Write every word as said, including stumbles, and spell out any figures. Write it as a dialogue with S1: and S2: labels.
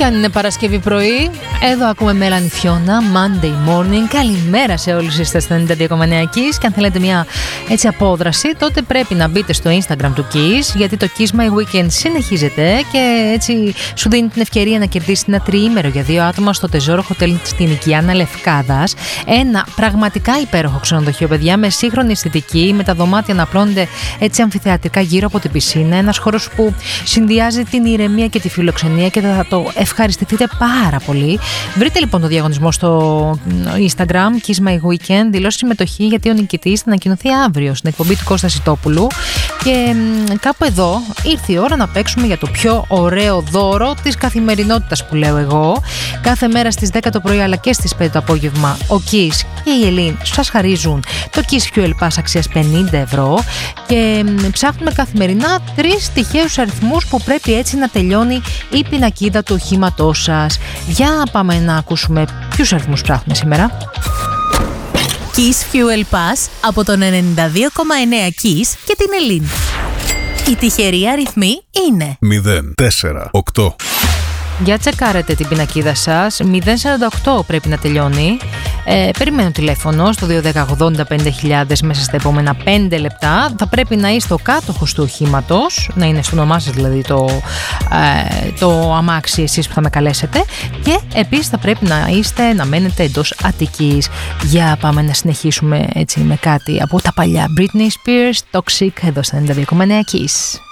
S1: Και αν είναι Παρασκευή πρωί, εδώ ακούμε Melanie Fiona, Monday Morning. Καλημέρα σε όλους εσείς στα ενενήντα δύο κόμμα εννέα Kiss. Και αν θέλετε μια έτσι απόδραση, τότε πρέπει να μπείτε στο Instagram του Kiss, γιατί το Kiss My Weekend συνεχίζεται και έτσι σου δίνει την ευκαιρία να κερδίσει ένα τριήμερο για δύο άτομα στο Τεζόρο Hotel στην Οικιάνα Λευκάδας. Ένα πραγματικά υπέροχο ξενοδοχείο, παιδιά, με σύγχρονη αισθητική, με τα δωμάτια να απλώνονται έτσι αμφιθεατρικά γύρω από την πισίνα. Ένας χώρος που συνδυάζει την ηρεμία και τη φιλοξενία και θα το ευχαριστηθείτε πάρα πολύ. Βρείτε λοιπόν το διαγωνισμό στο Instagram Kiss My Weekend, δηλώσει συμμετοχή, γιατί ο νικητής θα ανακοινωθεί αύριο στην εκπομπή του Κώστα Σιτόπουλου. Και μ, κάπου εδώ ήρθε η ώρα να παίξουμε για το πιο ωραίο δώρο της καθημερινότητας που λέω εγώ. Κάθε μέρα στις δέκα το πρωί αλλά και στις πέντε το απόγευμα ο Kiss και η Ελίν σας χαρίζουν το Kiss Fuel Pass αξίας πενήντα ευρώ και μ, ψάχνουμε καθημερινά τρεις τυχαίους αριθμούς που πρέπει έτσι να τελειώνει η πινακίδα του οχήματός σας. Για πάμε να ακούσουμε ποιους αριθμούς ψάχνουμε σήμερα.
S2: Kiss Fuel Pass από τον ενενήντα δύο κόμμα εννέα Kiss και την Ελίν. Οι τυχεροί αριθμοί είναι
S3: μηδέν τέσσερα οκτώ.
S1: Για τσεκάρετε την πινακίδα σας. μηδέν σαράντα οκτώ πρέπει να τελειώνει. Ε, περιμένω τηλέφωνο στο δύο ένα μηδέν ογδόντα πέντε χιλιάδες μέσα στα επόμενα πέντε λεπτά. Θα πρέπει να είστε ο κάτοχος του οχήματος, να είναι στο όνομά σας δηλαδή το, ε, το αμάξι εσείς που θα με καλέσετε. Και επίσης θα πρέπει να είστε, να μένετε εντός Αττικής. Για πάμε να συνεχίσουμε έτσι με κάτι από τα παλιά. Britney Spears, Toxic, εδώ στα ενενήντα δύο κόμμα εννέα Kiss.